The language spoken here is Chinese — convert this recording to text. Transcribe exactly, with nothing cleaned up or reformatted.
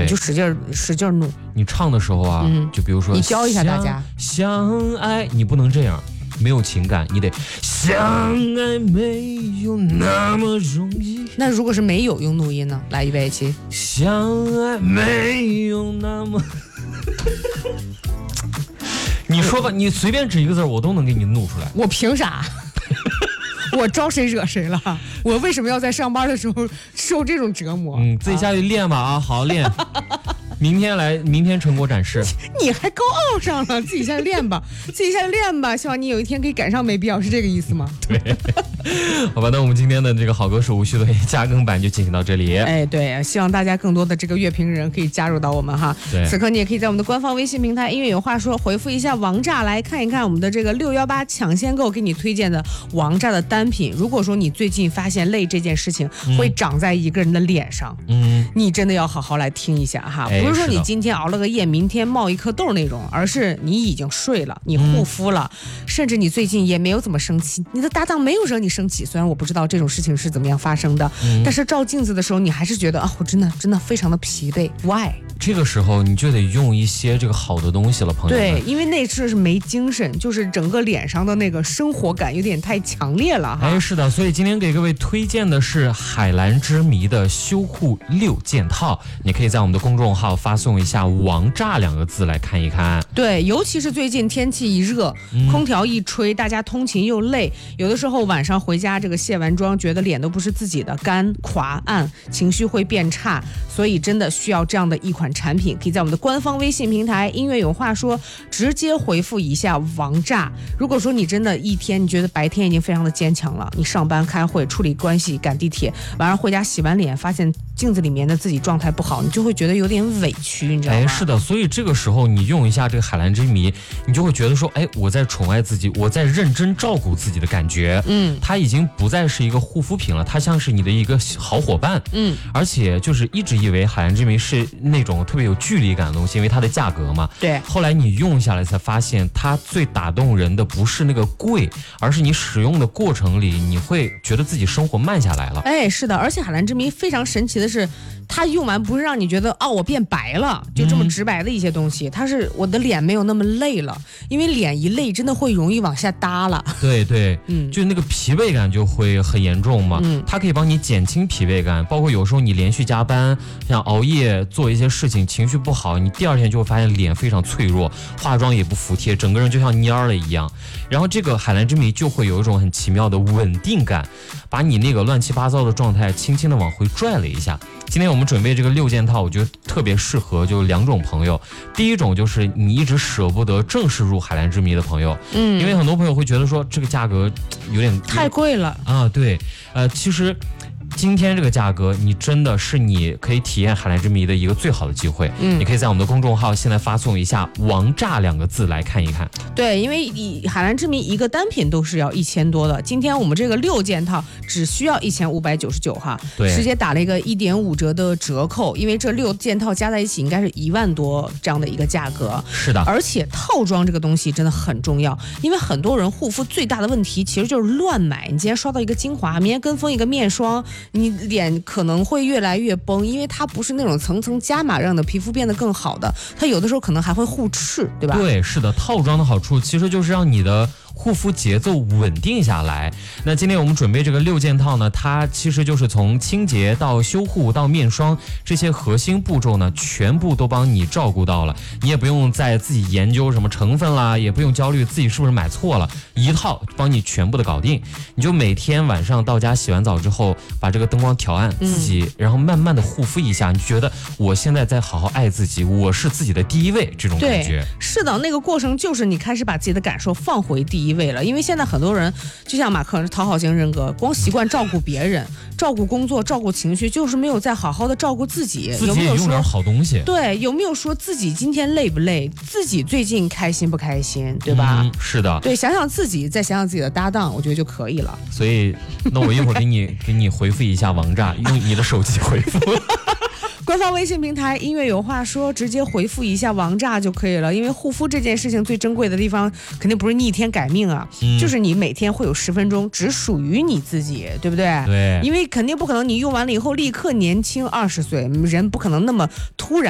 对， 你就使劲使劲努。 你唱的时候啊，嗯、就比如说你教一下大家， 相爱你不能这样。没有情感，你得相爱没有那么容易。 那如果是没有用怒音呢？来，预备起， 相爱没有那么。你说吧，你随便指一个字，我都能给你怒出来。 我凭啥？我招谁惹谁了？我为什么要在上班的时候受这种折磨？ 嗯，自己下去练吧啊，好好练。明天来，明天成果展示。 你还高傲上了，自己下去练吧，自己下去练吧。希望你有一天可以赶上没必要，是这个意思吗？ 对。好吧，那我们今天的这个好歌手无需的加更版就进行到这里。 哎，对，希望大家更多的这个乐评人可以加入到我们哈。 对。 此刻你也可以在我们的官方微信平台音乐有话说回复一下王炸，来看一看我们的这个六一八抢先购给你推荐的王炸的单品。如果说你最近发现累这件事情会长在一个人的脸上，嗯，你真的要好好来听一下哈。 哎、 不是说你今天熬了个夜，明天冒一颗痘那种，而是你已经睡了，你护肤了，嗯、甚至你最近也没有怎么生气，你的搭档没有惹你生气。虽然我不知道这种事情是怎么样发生的，嗯、但是照镜子的时候，你还是觉得啊，我真的真的非常的疲惫。Why？ 这个时候你就得用一些这个好的东西了，朋友们。 对，因为那次是没精神，就是整个脸上的那个生活感有点太强烈了哈。 哎，是的，所以今天给各位推荐的是海蓝之谜的修护六件套，你可以在我们的公众号发送一下“王炸”两个字来看一看。 对，尤其是最近天气一热，嗯、空调一吹，大家通勤又累，有的时候晚上回家这个卸完妆，觉得脸都不是自己的，干垮暗，情绪会变差，所以真的需要这样的一款产品，可以在我们的官方微信平台音乐有话说直接回复一下王炸。如果说你真的一天你觉得白天已经非常的坚强了，你上班开会处理关系赶地铁，晚上回家洗完脸发现镜子里面的自己状态不好，你就会觉得有点委屈，你知道吗？ 哎，是的，所以这个时候你用一下这个海蓝之谜，你就会觉得说，哎，我在宠爱自己，我在认真照顾自己的感觉。嗯，它已经不再是一个护肤品了，它像是你的一个好伙伴。嗯，而且就是一直以为海蓝之谜是那种特别有距离感的东西，因为它的价格嘛。 对。 后来你用下来才发现，它最打动人的不是那个贵，而是你使用的过程里，你会觉得自己生活慢下来了。 哎，是的，而且海蓝之谜非常神奇的是，它用完不是让你觉得哦我变白了，就这么直白的一些东西，嗯、它是我的脸没有那么累了，因为脸一累真的会容易往下耷了。 对对，嗯，就那个疲惫感就会很严重嘛。嗯，它可以帮你减轻疲惫感，包括有时候你连续加班，像熬夜做一些事情，情绪不好，你第二天就会发现脸非常脆弱，化妆也不服帖，整个人就像蔫儿了一样。然后这个海蓝之谜就会有一种很奇妙的稳定感，把你那个乱七八糟的状态轻轻的往回拽了一下。今天我们准备这个六件套，我觉得特别适合就两种朋友。第一种就是你一直舍不得正式入海蓝之谜的朋友，嗯，因为很多朋友会觉得说这个价格有点太贵了啊。对，呃，其实今天这个价格，你真的是你可以体验海蓝之谜的一个最好的机会。嗯，你可以在我们的公众号现在发送一下“王炸”两个字来看一看。 对，因为以海蓝之谜一个单品都是要一千多的，今天我们这个六件套只需要一千五百九十九哈， 对， 直接打了一个一点五折的折扣，因为这六件套加在一起应该是一万多这样的一个价格。 是的， 而且套装这个东西真的很重要，因为很多人护肤最大的问题其实就是乱买，你今天刷到一个精华，明天跟风一个面霜，你脸可能会越来越崩，因为它不是那种层层加码让你的皮肤变得更好的，它有的时候可能还会互斥，对吧？ 对，是的，套装的好处其实就是让你的护肤节奏稳定下来。那今天我们准备这个六件套呢，它其实就是从清洁到修护到面霜这些核心步骤呢，全部都帮你照顾到了。你也不用再自己研究什么成分啦，也不用焦虑自己是不是买错了，一套帮你全部的搞定。你就每天晚上到家洗完澡之后，把这个灯光调暗，自己然后慢慢的护肤一下，你就觉得我现在在好好爱自己，我是自己的第一位，这种感觉。 是的，那个过程就是你开始把自己的感受放回第一位了。因为现在很多人就像马克是讨好型人格，光习惯照顾别人，照顾工作，照顾情绪，就是没有再好好的照顾自己。 自己也用点好东西。 对，有没有说自己今天累不累，自己最近开心不开心，对吧？ 嗯，是的。 对，想想自己，再想想自己的搭档，我觉得就可以了。 所以，那我一会儿给你给你回复一下王炸，用你的手机回复。 官方微信平台音乐有话说，直接回复一下王炸就可以了。因为护肤这件事情最珍贵的地方，肯定不是逆天改命啊，嗯、就是你每天会有十分钟只属于你自己，对不对？ 对， 因为肯定不可能你用完了以后立刻年轻二十岁，人不可能那么突然。